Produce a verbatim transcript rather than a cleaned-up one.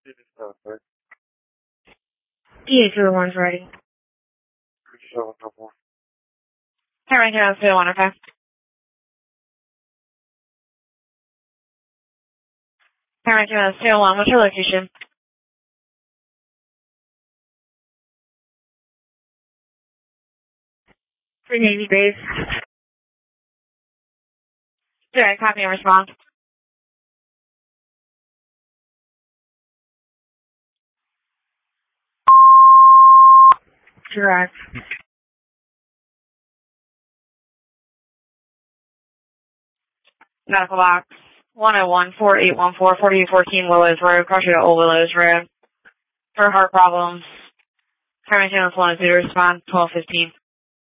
D eight zero one's ready. Hey, right here on zero one, okay? Hey, right here on zero one, what's your location? three Navy base. Sorry, copy and respond. Correct. Medical box. one oh one, four eight one four, forty-eight fourteen Willows Road, Crusher to Old Willows Road. For heart problems. Paramedic one oh two to respond, twelve fifteen.